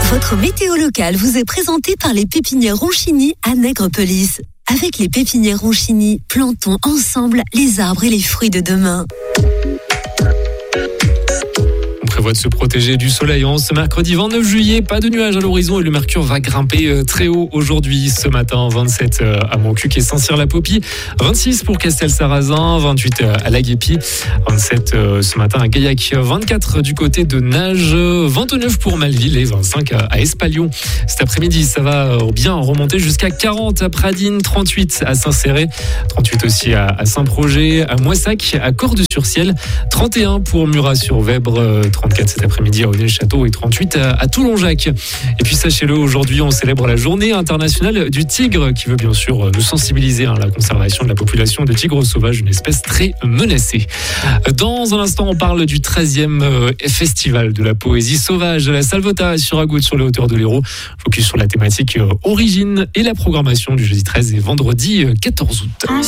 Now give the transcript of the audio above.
Votre météo locale vous est présentée par les pépinières Ronchini à Nègrepelisse. Avec les pépinières Ronchini, plantons ensemble les arbres et les fruits de demain. Prévoit de se protéger du soleil en ce mercredi 29 juillet. Pas de nuages à l'horizon et le mercure va grimper très haut aujourd'hui. Ce matin, 27 à Montcuq et Saint-Cyr-la-Popie, 26 pour Castel-Sarrazin, 28 à La Guépie, 27 ce matin à Gaillac, 24 du côté de Nages, 29 pour Malville et 25 à Espalion. Cet après-midi, ça va bien remonter jusqu'à 40 à Pradines, 38 à Saint-Céré, 38 aussi à Saint-Projet, à Moissac, à Cordes-sur-Ciel, 31 pour Murat-sur-Vèbre, 34 cet après-midi à Aulnay-le-Château et 38 à Toulon-Jacques. Et puis sachez-le, aujourd'hui on célèbre la journée internationale du tigre qui veut bien sûr nous sensibiliser à la conservation de la population de tigres sauvages, une espèce très menacée. Dans un instant, on parle du 13e festival de la poésie sauvage, la Salvota sur Agout sur les hauteurs de l'Hérault. Focus sur la thématique origine et la programmation du jeudi 13 et vendredi 14 août.